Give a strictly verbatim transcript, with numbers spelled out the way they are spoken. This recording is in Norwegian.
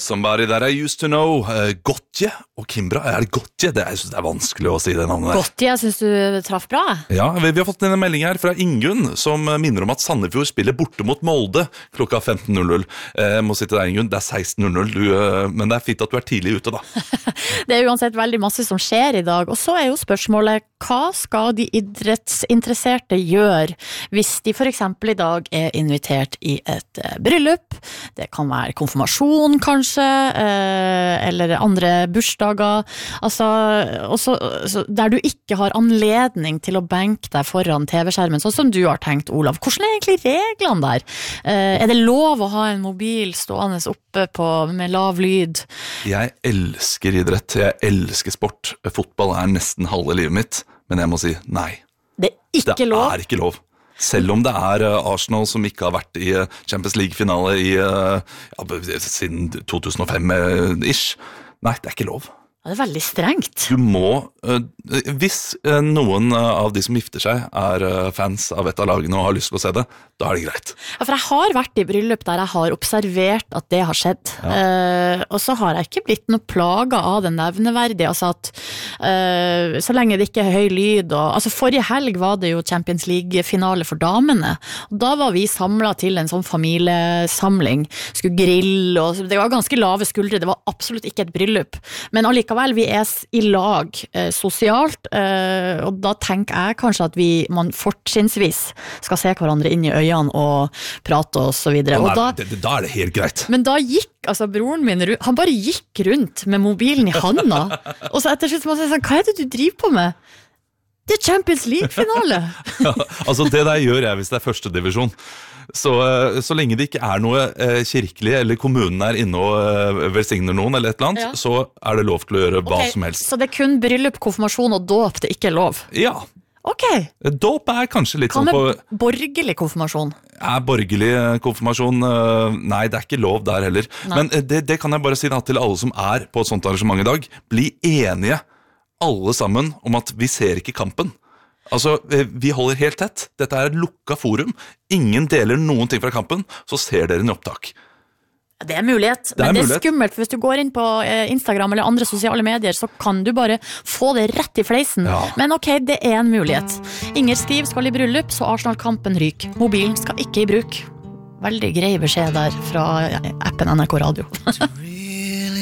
Somebody that I used to know. Uh, Gotje og Kimbra. Er det Gotje? Det er, jeg synes det er vanskelig å si det navnet der. Gotje, jeg synes du traff bra. Ja, vi, vi har fått en melding her fra Ingunn, som minner om at Sandefjord spiller borte mot Molde klokka femten null null. Jeg eh, må si til deg, Ingunn, det er seksten null null, du, eh, men det er fint at du er tidlig ute, da. Det er uansett veldig masse som skjer i dag, og så er jo spørsmålet, hva skal de idrettsinteresserte gjøre hvis de for eksempel i dag er invitert i et eh, bryllup? Det kan være konfirmasjon, kanskje, eh, eller andre bursdager, altså, også, så, der du ikke har anledning til å benke deg foran T V-skjermen, sånn som du har tenkt, Olav. Hvordan er egentlig reglene der? Eh, er det lov å ha en mobil stående oppe på, med lav lyd? Jeg elsker idrett, jeg elsker sport. Fotball er nesten halve livet mitt, men jeg må si nei. Det er ikke det lov? Det er ikke lov. Selv om det er Arsenal som ikke har vært i Champions League-finale i, ja, siden to tusen og fem-ish. Nei, det er ikke lov. Det er veldig strengt. Du må, uh, hvis uh, noen av de som gifter seg er uh, fans av et av lagene og har lyst til å se det, da er det greit. Ja, for jeg har vært i bryllup der jeg har observert at det har skjedd. Ja. Uh, og så har jeg ikke blitt noe plaga av det nevneverdige. Altså at uh, så lenge det ikke er høy lyd. Og, altså forrige helg var det jo Champions League-finale for damene. Og da var vi samlet til en sånn familiesamling. Skulle grille, og det var ganske lave skuldre. Det var absolutt ikke et bryllup. Men allikevel Vel, vi er i lag eh, sosialt, eh, og da tenker jeg kanskje at vi, man fortrinnsvis skal se hverandre inn i øynene og prate og så videre. Ja, og da, det, det, da er det helt greit. Men da gikk altså broren min, han bare gikk rundt med mobilen i handa, og så etter slutt må jeg si sånn, hva er det du driver på med? Det er Champions League-finale. Ja, altså det der gjør jeg hvis det er første divisjon. Så, så lenge det ikke er noe eh, kirkelig, eller kommunen er inne og eh, velsigner noen, eller et eller annet, ja. Så er det lov til å gjøre hva okay, som helst. Så det er kun bryllup, konfirmasjon og dåp det ikke er lov? Ja. Ok. Dåp er kanskje litt Hva sånn på... Hva med borgerlig konfirmasjon? Er borgerlig konfirmasjon? Nei, det er ikke lov der heller. Nei. Men det, det kan jeg bare si da, til alle som er på et sånt arrangement i dag. Bli enige, alle sammen, om at vi ser ikke kampen. Altså, vi holder helt tett. Dette er et lukka forum. Ingen deler noen ting fra kampen, så ser dere en opptak. Det er mulighet, det er men det er mulighet. skummelt, for hvis du går inn på Instagram eller andre sosiale medier, så kan du bare få det rett i fleisen. Ja. Men ok, det er en mulighet. Inger skriver skal i bryllup, så Arsenal-kampen ryker. Mobilen skal ikke i bruk. Veldig grei beskjed der fra appen N R K Radio.